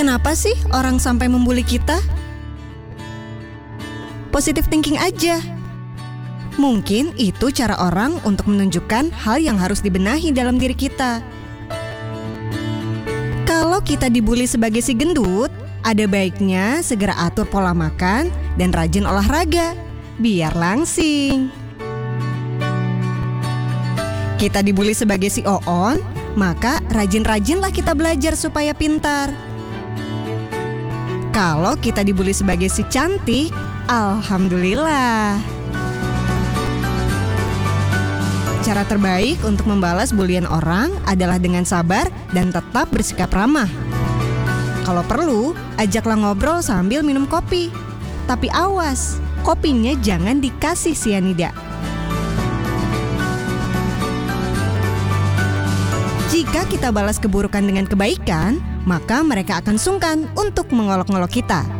Kenapa sih orang sampai membuli kita? Positive thinking aja. Mungkin itu cara orang untuk menunjukkan hal yang harus dibenahi dalam diri kita. Kalau kita dibully sebagai si gendut, ada baiknya segera atur pola makan dan rajin olahraga, biar langsing. Kita dibully sebagai si oon, maka rajin-rajinlah kita belajar supaya pintar. Kalau kita dibully sebagai si cantik, alhamdulillah. Cara terbaik untuk membalas bulian orang adalah dengan sabar dan tetap bersikap ramah. Kalau perlu, ajaklah ngobrol sambil minum kopi. Tapi awas, kopinya jangan dikasih sianida. Jika kita balas keburukan dengan kebaikan, maka mereka akan sungkan untuk mengolok-ngolok kita.